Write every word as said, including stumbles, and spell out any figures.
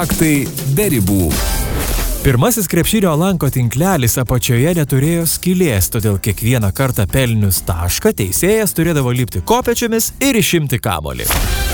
Aktai be ribų. Pirmasis krepšinio lanko tinklelis apačioje neturėjo skylės, todėl kiekvieną kartą pelnius tašką teisėjas turėdavo lipti kopėčiomis ir išimti kamuolį.